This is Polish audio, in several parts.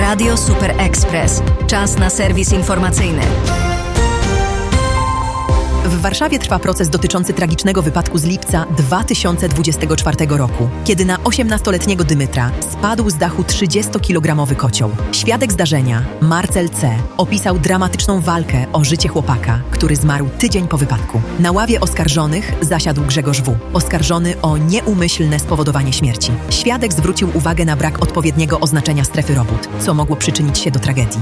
Radio Super Express. Czas na serwis informacyjny. W Warszawie trwa proces dotyczący tragicznego wypadku z lipca 2024 roku, kiedy na 18-letniego Dymytra spadł z dachu 30-kilogramowy kocioł. Świadek zdarzenia, Marcel C., opisał dramatyczną walkę o życie chłopaka, który zmarł tydzień po wypadku. Na ławie oskarżonych zasiadł Grzegorz W., oskarżony o nieumyślne spowodowanie śmierci. Świadek zwrócił uwagę na brak odpowiedniego oznaczenia strefy robót, co mogło przyczynić się do tragedii.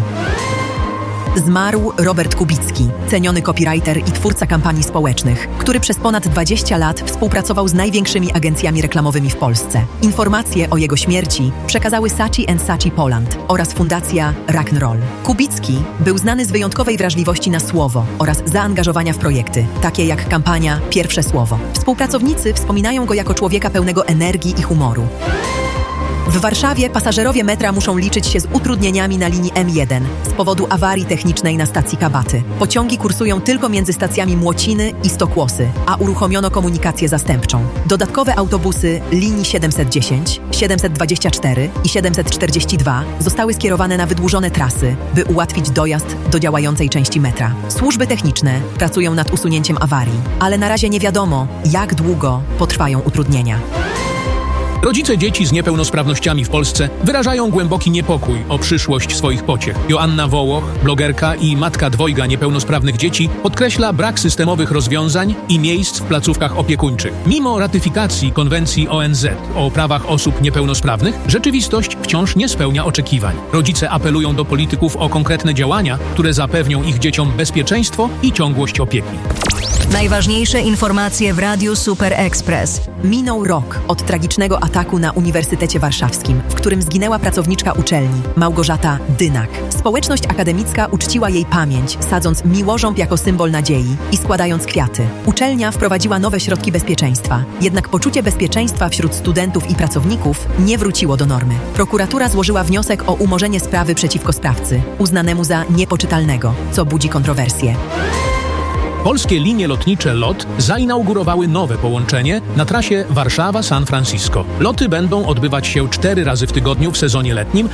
Zmarł Robert Kubicki, ceniony copywriter i twórca kampanii społecznych, który przez ponad 20 lat współpracował z największymi agencjami reklamowymi w Polsce. Informacje o jego śmierci przekazały Saatchi & Saatchi Poland oraz fundacja Rock'n'Roll. Kubicki był znany z wyjątkowej wrażliwości na słowo oraz zaangażowania w projekty, takie jak kampania Pierwsze Słowo. Współpracownicy wspominają go jako człowieka pełnego energii i humoru. W Warszawie pasażerowie metra muszą liczyć się z utrudnieniami na linii M1 z powodu awarii technicznej na stacji Kabaty. Pociągi kursują tylko między stacjami Młociny i Stokłosy, a uruchomiono komunikację zastępczą. Dodatkowe autobusy linii 710, 724 i 742 zostały skierowane na wydłużone trasy, by ułatwić dojazd do działającej części metra. Służby techniczne pracują nad usunięciem awarii, ale na razie nie wiadomo, jak długo potrwają utrudnienia. Rodzice dzieci z niepełnosprawnościami w Polsce wyrażają głęboki niepokój o przyszłość swoich pociech. Joanna Wołoch, blogerka i matka dwojga niepełnosprawnych dzieci, podkreśla brak systemowych rozwiązań i miejsc w placówkach opiekuńczych. Mimo ratyfikacji konwencji ONZ o prawach osób niepełnosprawnych, rzeczywistość wciąż nie spełnia oczekiwań. Rodzice apelują do polityków o konkretne działania, które zapewnią ich dzieciom bezpieczeństwo i ciągłość opieki. Najważniejsze informacje w Radiu Super Express. Minął rok od tragicznego ataku na Uniwersytecie Warszawskim, w którym zginęła pracowniczka uczelni, Małgorzata Dynak. Społeczność akademicka uczciła jej pamięć, sadząc miłożąb jako symbol nadziei i składając kwiaty. Uczelnia wprowadziła nowe środki bezpieczeństwa, jednak poczucie bezpieczeństwa wśród studentów i pracowników nie wróciło do normy. Prokuratura złożyła wniosek o umorzenie sprawy przeciwko sprawcy, uznanemu za niepoczytalnego, co budzi kontrowersje. Polskie linie lotnicze LOT zainaugurowały nowe połączenie na trasie Warszawa-San Francisco. Loty będą odbywać się 4 razy w tygodniu w sezonie letnim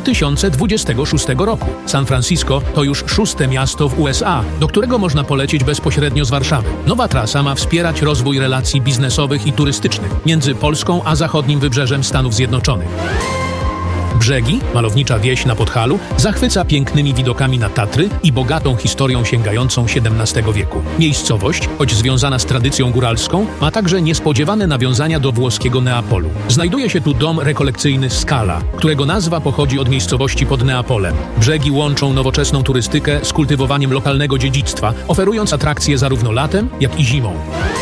2026 roku. San Francisco to już 6. miasto w USA, do którego można polecieć bezpośrednio z Warszawy. Nowa trasa ma wspierać rozwój relacji biznesowych i turystycznych między Polską a zachodnim wybrzeżem Stanów Zjednoczonych. Brzegi, malownicza wieś na Podhalu, zachwyca pięknymi widokami na Tatry i bogatą historią sięgającą XVII wieku. Miejscowość, choć związana z tradycją góralską, ma także niespodziewane nawiązania do włoskiego Neapolu. Znajduje się tu dom rekolekcyjny Scala, którego nazwa pochodzi od miejscowości pod Neapolem. Brzegi łączą nowoczesną turystykę z kultywowaniem lokalnego dziedzictwa, oferując atrakcje zarówno latem, jak i zimą.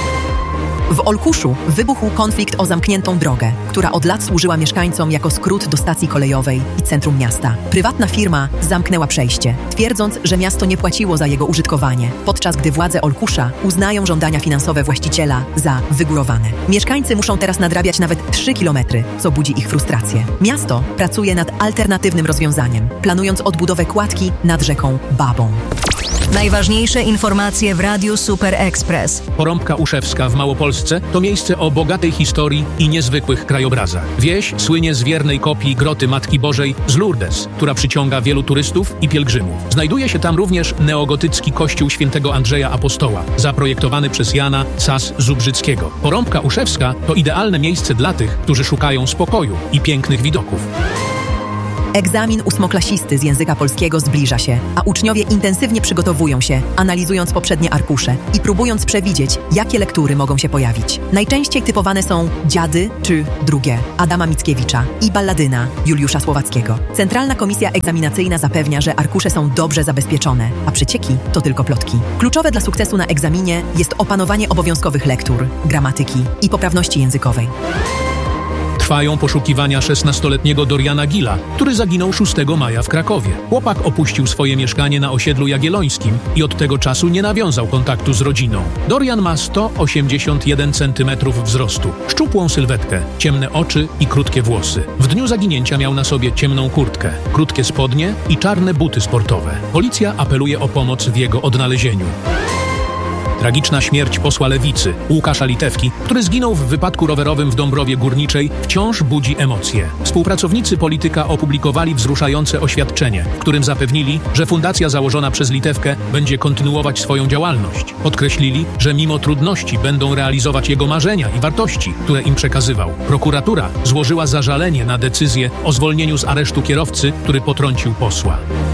W Olkuszu wybuchł konflikt o zamkniętą drogę, która od lat służyła mieszkańcom jako skrót do stacji kolejowej i centrum miasta. Prywatna firma zamknęła przejście, twierdząc, że miasto nie płaciło za jego użytkowanie, podczas gdy władze Olkusza uznają żądania finansowe właściciela za wygórowane. Mieszkańcy muszą teraz nadrabiać nawet 3 kilometry, co budzi ich frustrację. Miasto pracuje nad alternatywnym rozwiązaniem, planując odbudowę kładki nad rzeką Babą. Najważniejsze informacje w Radiu Super Express. Porąbka Uszewska w Małopolsce to miejsce o bogatej historii i niezwykłych krajobrazach. Wieś słynie z wiernej kopii groty Matki Bożej z Lourdes, która przyciąga wielu turystów i pielgrzymów. Znajduje się tam również neogotycki kościół świętego Andrzeja Apostoła, zaprojektowany przez Jana Sas-Zubrzyckiego. Porąbka Uszewska to idealne miejsce dla tych, którzy szukają spokoju i pięknych widoków. Egzamin ósmoklasisty z języka polskiego zbliża się, a uczniowie intensywnie przygotowują się, analizując poprzednie arkusze i próbując przewidzieć, jakie lektury mogą się pojawić. Najczęściej typowane są Dziady czy Drugie Adama Mickiewicza i Balladyna Juliusza Słowackiego. Centralna Komisja Egzaminacyjna zapewnia, że arkusze są dobrze zabezpieczone, a przecieki to tylko plotki. Kluczowe dla sukcesu na egzaminie jest opanowanie obowiązkowych lektur, gramatyki i poprawności językowej. Trwają poszukiwania 16-letniego Doriana Gilla, który zaginął 6 maja w Krakowie. Chłopak opuścił swoje mieszkanie na osiedlu Jagiellońskim i od tego czasu nie nawiązał kontaktu z rodziną. Dorian ma 181 cm wzrostu, szczupłą sylwetkę, ciemne oczy i krótkie włosy. W dniu zaginięcia miał na sobie ciemną kurtkę, krótkie spodnie i czarne buty sportowe. Policja apeluje o pomoc w jego odnalezieniu. Tragiczna śmierć posła Lewicy, Łukasza Litewki, który zginął w wypadku rowerowym w Dąbrowie Górniczej, wciąż budzi emocje. Współpracownicy polityka opublikowali wzruszające oświadczenie, w którym zapewnili, że fundacja założona przez Litewkę będzie kontynuować swoją działalność. Podkreślili, że mimo trudności będą realizować jego marzenia i wartości, które im przekazywał. Prokuratura złożyła zażalenie na decyzję o zwolnieniu z aresztu kierowcy, który potrącił posła.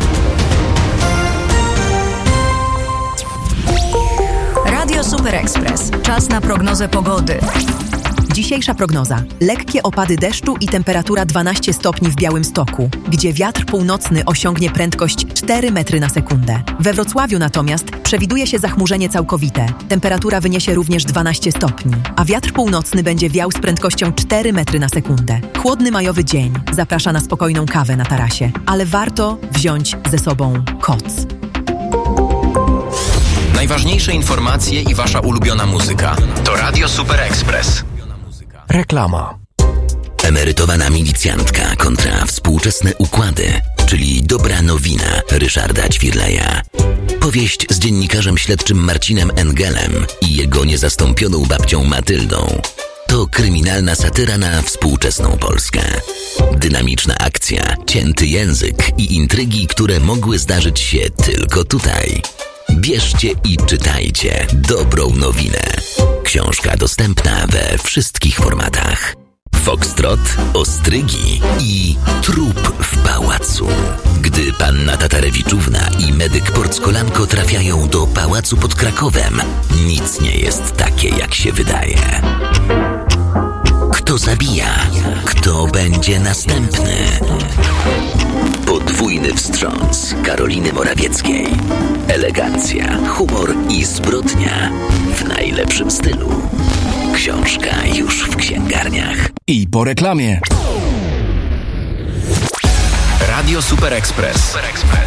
Radio Super Express. Czas na prognozę pogody. Dzisiejsza prognoza. Lekkie opady deszczu i temperatura 12 stopni w Białymstoku, gdzie wiatr północny osiągnie prędkość 4 metry na sekundę. We Wrocławiu natomiast przewiduje się zachmurzenie całkowite. Temperatura wyniesie również 12 stopni, a wiatr północny będzie wiał z prędkością 4 metry na sekundę. Chłodny majowy dzień zaprasza na spokojną kawę na tarasie, ale warto wziąć ze sobą koc. Najważniejsze informacje i wasza ulubiona muzyka to Radio Super Express. Reklama. Emerytowana milicjantka kontra współczesne układy, czyli dobra nowina Ryszarda Ćwirleja. Powieść z dziennikarzem śledczym Marcinem Engelem i jego niezastąpioną babcią Matyldą. To kryminalna satyra na współczesną Polskę. Dynamiczna akcja, cięty język i intrygi, które mogły zdarzyć się tylko tutaj. Bierzcie i czytajcie dobrą nowinę. Książka dostępna we wszystkich formatach. Foxtrot, ostrygi i trup w pałacu. Gdy panna Tatarewiczówna i medyk Porckolanko trafiają do pałacu pod Krakowem, nic nie jest takie, jak się wydaje. Kto zabija? Kto będzie następny? Podwójny wstrząs Karoliny Morawieckiej. Elegancja, humor i zbrodnia w najlepszym stylu. Książka już w księgarniach. I po reklamie. Radio Super Express.